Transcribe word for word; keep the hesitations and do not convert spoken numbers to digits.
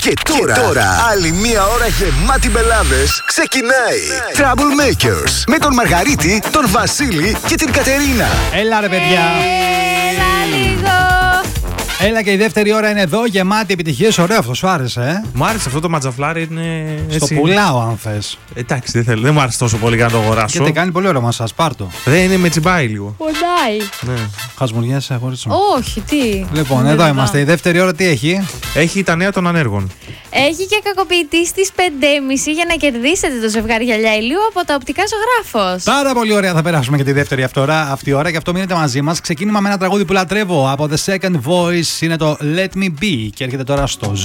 Και τώρα, και τώρα άλλη μία ώρα γεμάτη μπελάδες ξεκινάει. Troublemakers με τον Μαργαρίτη, τον Βασίλη και την Κατερίνα. Έλα ρε παιδιά. Έλα λίγο. Έλα και η δεύτερη ώρα είναι εδώ, γεμάτη επιτυχίες. Ωραίο αυτό, σου άρεσε, ε? Μου άρεσε αυτό το ματζαφλάρι, είναι. Έτσι... Στο πουλάω, αν θες. Εντάξει, δεν θέλω. Δεν μου άρεσε τόσο πολύ για να το αγοράσω. Γιατί κάνει πολύ ωραίο μασάζ, πάρτο. Δεν είναι με τσιμπάει λίγο. Πονάει. Ναι. Χασμουριέσαι, χωρίς μου. Όχι, τι. Λοιπόν, Δεν εδώ θα. είμαστε. Η δεύτερη ώρα τι έχει? Έχει τα νέα των ανέργων. Έχει και κακοποιητή στις πέντε και μισή για να κερδίσετε το ζευγάρι γυαλιά ηλίου από τα οπτικά Ζωγράφος. Πάρα πολύ ωραία, θα περάσουμε και τη δεύτερη αυτή ώρα, αυτή η ώρα, και αυτό μείνετε μαζί μας. Ξεκίνημα με ένα τραγούδι που λατρεύω από The Second Voice, είναι το Let Me Be και έρχεται τώρα στο